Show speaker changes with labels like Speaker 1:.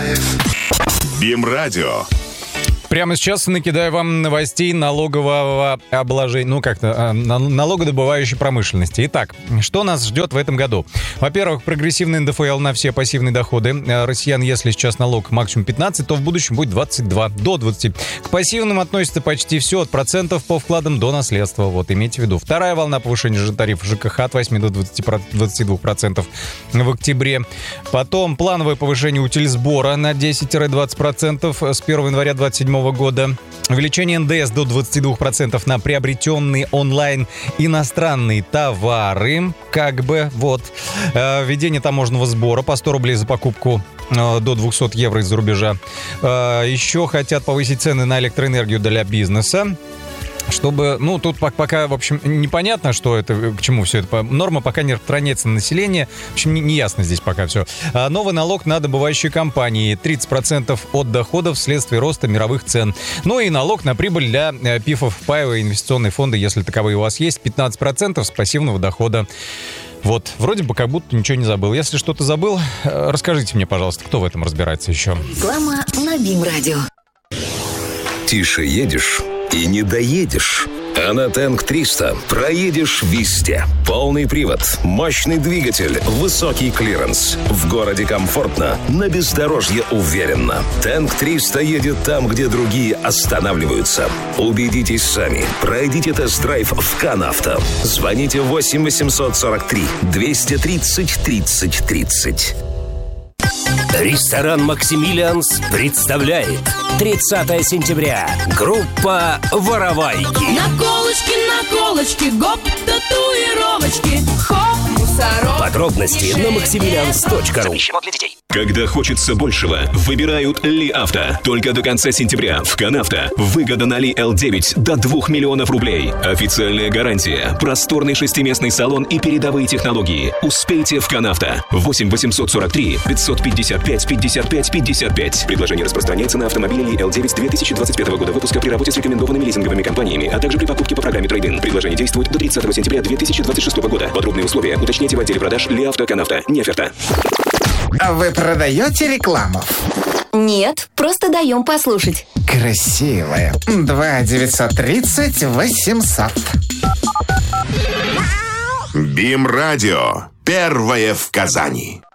Speaker 1: БИМ-радио.
Speaker 2: Прямо сейчас накидаю вам новостей налогового обложения, налогодобывающей промышленности. Итак, что нас ждет в этом году? Во-первых, прогрессивный НДФЛ на все пассивные доходы. Россиян, если сейчас налог максимум 15, то в будущем будет 22, до 20. К пассивным относится почти все, от процентов по вкладам до наследства. Вот, имейте в виду. Вторая волна повышения тарифов ЖКХ от 8 до 22% в октябре. Потом плановое повышение утильсбора на 10-20% с 1 января 2027 года. Увеличение НДС до 22% на приобретенные онлайн иностранные товары. Введение таможенного сбора по 100 рублей за покупку до 200 евро из-за рубежа. Еще хотят повысить цены на электроэнергию для бизнеса. Чтобы, тут пока, в общем, непонятно, что это, к чему все это. Норма пока не распространяется на население. В общем, не ясно здесь пока все. Новый налог на добывающие компании. 30% от доходов вследствие роста мировых цен. Ну и налог на прибыль для ПИФов, паевые инвестиционные фонды, если таковые у вас есть. 15% с пассивного дохода. Вот, вроде бы как будто ничего не забыл. Если что-то забыл, расскажите мне, пожалуйста, кто в этом разбирается еще.
Speaker 3: Реклама на БИМ-радио.
Speaker 4: Тише едешь и не доедешь. А на Тэнк 300 проедешь везде. Полный привод, мощный двигатель, высокий клиренс. В городе комфортно, на бездорожье уверенно. Тэнк 300 едет там, где другие останавливаются. Убедитесь сами. Пройдите тест-драйв в КанАвто. Звоните 8 843 230 30 30.
Speaker 5: Ресторан «Максимилианс» представляет 30 сентября. Группа «Воровайки».
Speaker 6: Наколочки, гоп, татуировочки, хоп, мусорок.
Speaker 5: Подробности на maximilians.ru.
Speaker 6: Запрещено для детей.
Speaker 1: Когда хочется большего, выбирают Ли Авто. Только до конца сентября в КанАвто выгода на Ли L9 до 2 миллионов рублей. Официальная гарантия, просторный шестиместный салон и передовые технологии. Успейте в КанАвто. 8 843 555 55 55. Предложение распространяется на автомобили Ли L9 2025 года выпуска при работе с рекомендованными лизинговыми компаниями, а также при покупке по программе Трейд-ин. Предложение действует до 30 сентября 2026 года. Подробные условия уточните в отделе продаж Ли Авто КанАвто. Не оферта.
Speaker 7: А вы продаете рекламу?
Speaker 3: Нет, просто даем послушать.
Speaker 7: Красивая. 2 930 800.
Speaker 1: БИМ-радио. Первое в Казани.